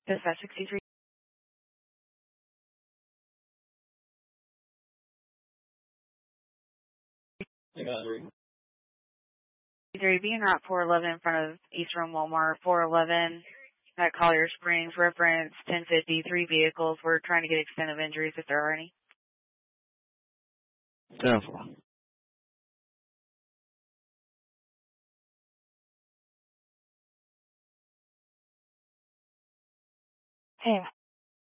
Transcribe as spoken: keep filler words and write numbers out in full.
Dispatch sixty-three. Three being Route four eleven in front of East Rome Walmart. four eleven at Collier Springs. Reference ten fifty. Three vehicles. We're trying to get extent of injuries if there are any. ten four. Hey,